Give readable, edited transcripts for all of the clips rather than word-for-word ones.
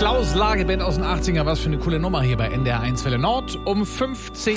Klaus Lageband aus den 80er, was für eine coole Nummer hier bei NDR 1 Welle Nord. Um 15.30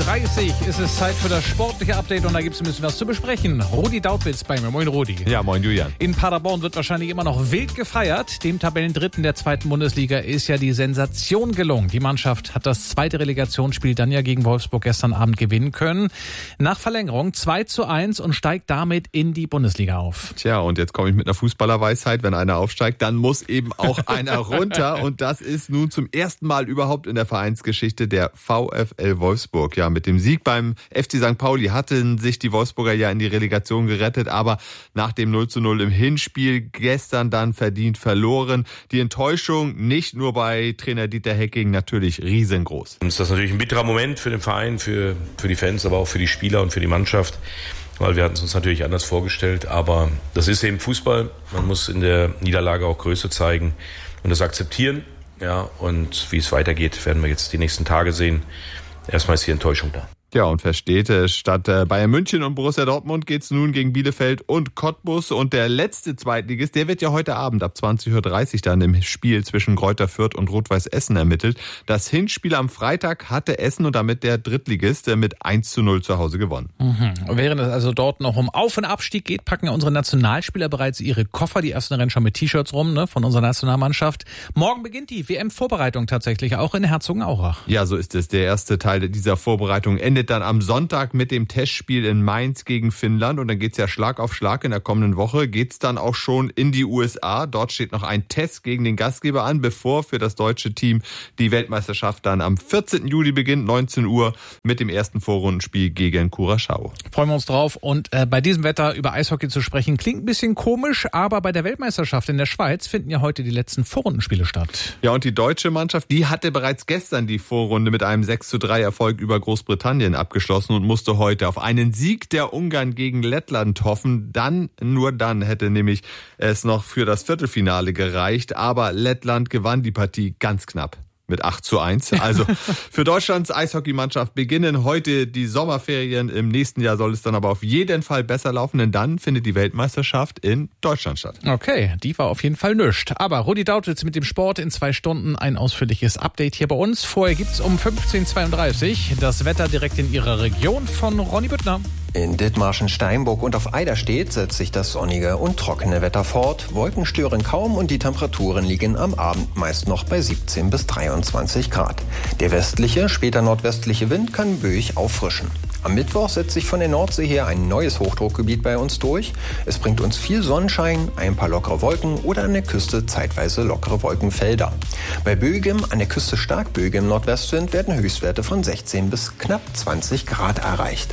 Uhr ist es Zeit für das sportliche Update und da gibt es ein bisschen was zu besprechen. Rudi Dautwitz bei mir. Moin Rudi. Ja, moin Julian. In Paderborn wird wahrscheinlich immer noch wild gefeiert. Dem Tabellendritten der zweiten Bundesliga ist ja die Sensation gelungen. Die Mannschaft hat das zweite Relegationsspiel dann ja gegen Wolfsburg gestern Abend gewinnen können. Nach Verlängerung 2:1 und steigt damit in die Bundesliga auf. Tja, und jetzt komme ich mit einer Fußballerweisheit. Wenn einer aufsteigt, dann muss eben auch einer runter. Und das ist nun zum ersten Mal überhaupt in der Vereinsgeschichte der VfL Wolfsburg. Ja, mit dem Sieg beim FC St. Pauli hatten sich die Wolfsburger ja in die Relegation gerettet, aber nach dem 0:0 im Hinspiel gestern dann verdient verloren. Die Enttäuschung nicht nur bei Trainer Dieter Hecking natürlich riesengroß. Und ist das natürlich ein bitterer Moment für den Verein, für die Fans, aber auch für die Spieler und für die Mannschaft. Weil wir hatten es uns natürlich anders vorgestellt, aber das ist eben Fußball. Man muss in der Niederlage auch Größe zeigen und das akzeptieren. Ja, und wie es weitergeht, werden wir jetzt die nächsten Tage sehen. Erstmal ist die Enttäuschung da. Ja, und versteht, statt Bayern München und Borussia Dortmund geht's nun gegen Bielefeld und Cottbus. Und der letzte Zweitligist, der wird ja heute Abend ab 20.30 Uhr dann im Spiel zwischen Greuther Fürth und Rot-Weiß Essen ermittelt. Das Hinspiel am Freitag hatte Essen und damit der Drittligist mit 1:0 zu Hause gewonnen. Während es also dort noch um Auf- und Abstieg geht, packen ja unsere Nationalspieler bereits ihre Koffer. Die ersten rennen schon mit T-Shirts rum, von unserer Nationalmannschaft. Morgen beginnt die WM-Vorbereitung tatsächlich, auch in Herzogenaurach. Ja, so ist es. Der erste Teil dieser Vorbereitung endet dann am Sonntag mit dem Testspiel in Mainz gegen Finnland und dann geht's ja Schlag auf Schlag. In der kommenden Woche geht's dann auch schon in die USA. Dort steht noch ein Test gegen den Gastgeber an, bevor für das deutsche Team die Weltmeisterschaft dann am 14. Juli beginnt, 19 Uhr mit dem ersten Vorrundenspiel gegen Curaçao. Freuen wir uns drauf und bei diesem Wetter über Eishockey zu sprechen, klingt ein bisschen komisch, aber bei der Weltmeisterschaft in der Schweiz finden ja heute die letzten Vorrundenspiele statt. Ja, und die deutsche Mannschaft, die hatte bereits gestern die Vorrunde mit einem 6:3 Erfolg über Großbritannien abgeschlossen und musste heute auf einen Sieg der Ungarn gegen Lettland hoffen. Nur dann hätte nämlich es noch für das Viertelfinale gereicht. Aber Lettland gewann die Partie ganz knapp mit 8:1. Also für Deutschlands Eishockeymannschaft beginnen heute die Sommerferien. Im nächsten Jahr soll es dann aber auf jeden Fall besser laufen, denn dann findet die Weltmeisterschaft in Deutschland statt. Okay, die war auf jeden Fall nischt. Aber Rudi Dautwitz mit dem Sport in 2 Stunden, ein ausführliches Update hier bei uns. Vorher gibt's um 15.32 Uhr das Wetter direkt in Ihrer Region von Ronny Büttner. In Dithmarschen, Steinburg und auf Eiderstedt setzt sich das sonnige und trockene Wetter fort. Wolken stören kaum und die Temperaturen liegen am Abend meist noch bei 17 bis 23 Grad. Der westliche, später nordwestliche Wind kann böig auffrischen. Am Mittwoch setzt sich von der Nordsee her ein neues Hochdruckgebiet bei uns durch. Es bringt uns viel Sonnenschein, ein paar lockere Wolken oder an der Küste zeitweise lockere Wolkenfelder. Bei böigem, an der Küste stark böigem Nordwestwind werden Höchstwerte von 16 bis knapp 20 Grad erreicht.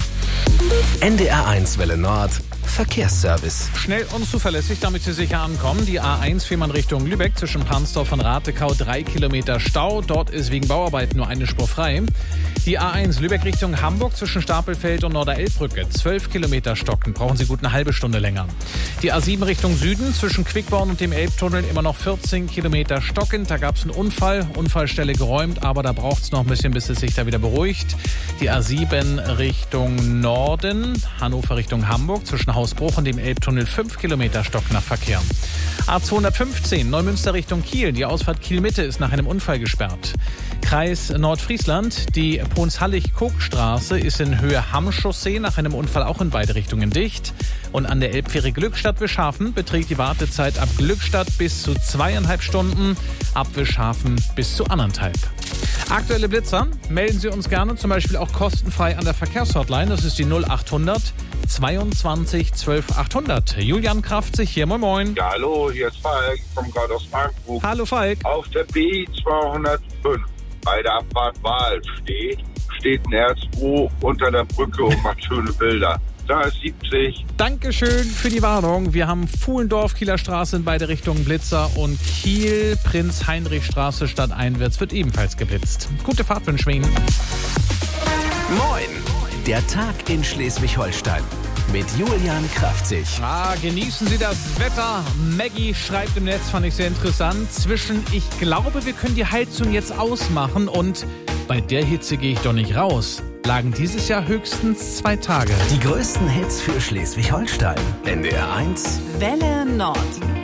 NDR 1 Welle Nord Verkehrsservice. Schnell und zuverlässig, damit Sie sicher ankommen. Die A1 Fehmarn Richtung Lübeck zwischen Pansdorf und Ratekau 3 Kilometer Stau. Dort ist wegen Bauarbeiten nur eine Spur frei. Die A1 Lübeck Richtung Hamburg zwischen Stapelfeld und Norderelbbrücke 12 Kilometer stocken. Brauchen Sie gut eine halbe Stunde länger. Die A7 Richtung Süden zwischen Quickborn und dem Elbtunnel immer noch 14 Kilometer stockend. Da gab es einen Unfall. Unfallstelle geräumt, aber da braucht es noch ein bisschen, bis es sich da wieder beruhigt. Die A7 Richtung Norden, Hannover Richtung Hamburg zwischen Hausbruch und dem Elbtunnel 5 Kilometer Stock nach Verkehr. A215 Neumünster Richtung Kiel. Die Ausfahrt Kiel-Mitte ist nach einem Unfall gesperrt. Kreis Nordfriesland. Die Pons-Hallig-Kook-Straße ist in Höhe Hamm-Chaussee nach einem Unfall auch in beide Richtungen dicht. Und an der Elbfähre Glückstadt-Wischhafen beträgt die Wartezeit ab Glückstadt bis zu 2,5 Stunden, ab Wischhafen bis zu 1,5. Aktuelle Blitzer melden Sie uns gerne, zum Beispiel auch kostenfrei an der Verkehrshotline. Das ist die 0800 22 12 800. Julian Kraftzig hier, moin moin. Ja, hallo, hier ist Falk, ich komme gerade aus Frankfurt. Hallo Falk. Auf der B205 bei der Abfahrt Wahl steht ein R2 unter der Brücke und macht schöne Bilder. Da ist 70. Dankeschön für die Warnung. Wir haben Fuhlendorf, Kieler Straße in beide Richtungen Blitzer und Kiel, Prinz-Heinrich-Straße stadteinwärts wird ebenfalls geblitzt. Gute Fahrt wünschen wir Ihnen. Moin! Der Tag in Schleswig-Holstein mit Julian Kraftzig. Genießen Sie das Wetter. Maggie schreibt im Netz, fand ich sehr interessant, zwischen ich glaube, wir können die Heizung jetzt ausmachen und bei der Hitze gehe ich doch nicht raus, lagen dieses Jahr höchstens 2 Tage. Die größten Hits für Schleswig-Holstein. NDR 1 Welle Nord.